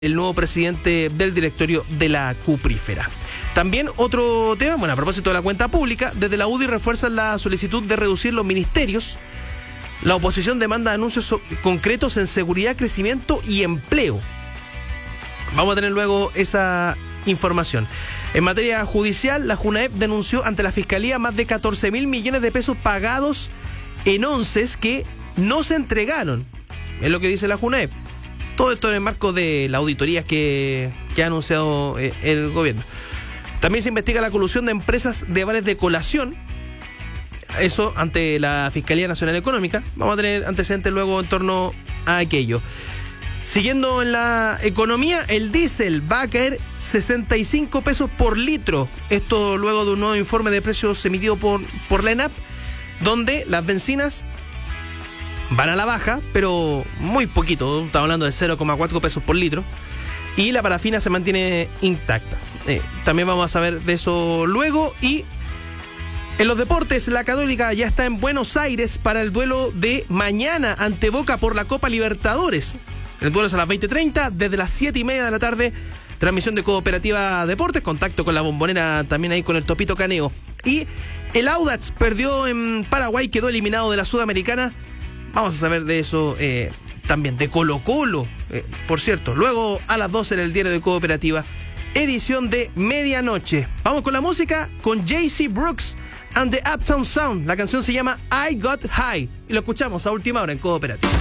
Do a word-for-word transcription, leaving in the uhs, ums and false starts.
el nuevo presidente del directorio de la cuprífera. También otro tema, bueno, a propósito de la cuenta pública, desde la U D I refuerzan la solicitud de reducir los ministerios. La oposición demanda anuncios so- concretos en seguridad, crecimiento y empleo. Vamos a tener luego esa información. En materia judicial, la JUNAEP denunció ante la Fiscalía más de catorce mil millones de pesos pagados en onces que no se entregaron. Es lo que dice la JUNAEP. Todo esto en el marco de la auditoría que, que ha anunciado eh, el gobierno. También se investiga la colusión de empresas de vales de colación. Eso ante la Fiscalía Nacional Económica. Vamos a tener antecedentes luego en torno a aquello. Siguiendo en la economía, el diésel va a caer sesenta y cinco pesos por litro. Esto luego de un nuevo informe de precios emitido por, por la ENAP, donde las bencinas van a la baja, pero muy poquito. Estamos hablando de cero coma cuatro pesos por litro. Y la parafina se mantiene intacta. Eh, también vamos a saber de eso luego. Y en los deportes, la Católica ya está en Buenos Aires para el duelo de mañana ante Boca por la Copa Libertadores. El duelo es a las veinte treinta, desde las siete y media de la tarde. Transmisión de Cooperativa Deportes, contacto con la Bombonera también ahí con el Topito Caneo. Y el Audax perdió en Paraguay, quedó eliminado de la Sudamericana. Vamos a saber de eso eh, también, de Colo Colo, eh, por cierto. Luego a las doce en el diario de Cooperativa, edición de medianoche. Vamos con la música, con J C Brooks and the Uptown Sound. La canción se llama I Got High y lo escuchamos a última hora en Cooperativa.